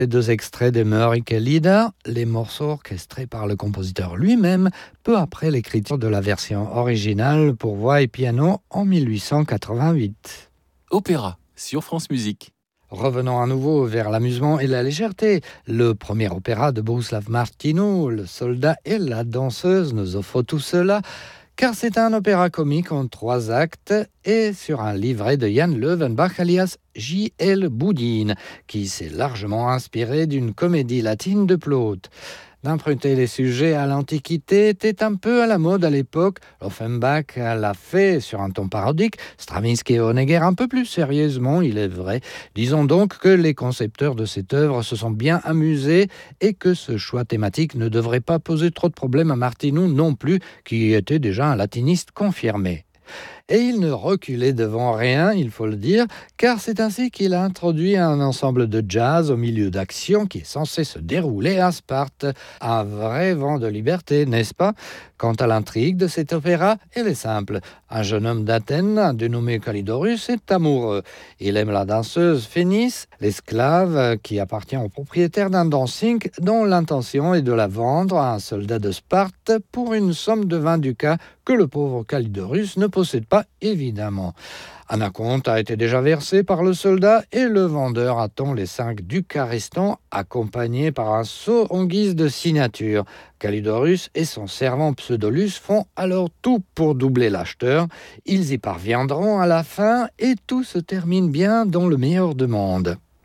Les deux extraits de Mörike Lieder, les morceaux orchestrés par le compositeur lui-même, peu après l'écriture de la version originale pour voix et piano en 1888. Opéra sur France Musique. Revenons à nouveau vers l'amusement et la légèreté. Le premier opéra de Bohuslav Martinu, Le soldat et la danseuse, nous offre tout cela, car c'est un opéra comique en 3 actes et sur un livret de Jan Leeuwenbach alias J.L. Boudin, qui s'est largement inspiré d'une comédie latine de Plaute. D'emprunter les sujets à l'Antiquité était un peu à la mode à l'époque. Offenbach l'a fait sur un ton parodique, Stravinsky et Honegger un peu plus sérieusement, il est vrai. Disons donc que les concepteurs de cette œuvre se sont bien amusés et que ce choix thématique ne devrait pas poser trop de problèmes à Martinu non plus, qui était déjà un latiniste confirmé. Et il ne reculait devant rien, il faut le dire, car c'est ainsi qu'il a introduit un ensemble de jazz au milieu d'action qui est censé se dérouler à Sparte. Un vrai vent de liberté, n'est-ce pas ? Quant à l'intrigue de cet opéra, elle est simple. Un jeune homme d'Athènes, dénommé Kalidorus, est amoureux. Il aime la danseuse Phénice, l'esclave qui appartient au propriétaire d'un dancing dont l'intention est de la vendre à un soldat de Sparte pour une somme de 20 ducats que le pauvre Kalidorus ne possède pas, évidemment. Un acompte a été déjà versé par le soldat et le vendeur attend les 5 ducats restants, accompagnés par un sceau en guise de signature. Kalidorus et son servant Pseudolus font alors tout pour doubler l'acheteur. Ils y parviendront à la fin et tout se termine bien dans le meilleur des mondes.